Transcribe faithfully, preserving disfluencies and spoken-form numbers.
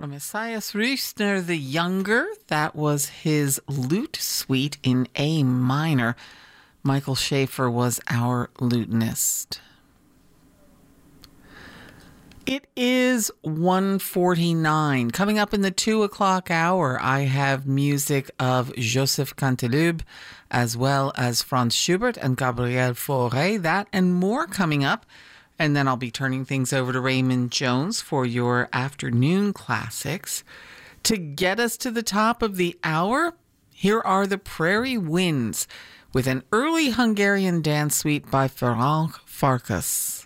from Esaias Rüstner the Younger. That was his lute suite in A minor. Michael Schaefer was our lutenist. It is one forty-nine. Coming up in the two o'clock hour, I have music of Joseph Canteloube, as well as Franz Schubert and Gabriel Fauré. That and more coming up. And then I'll be turning things over to Raymond Jones for your afternoon classics. To get us to the top of the hour, here are the Prairie Winds with an early Hungarian dance suite by Ferenc Farkas.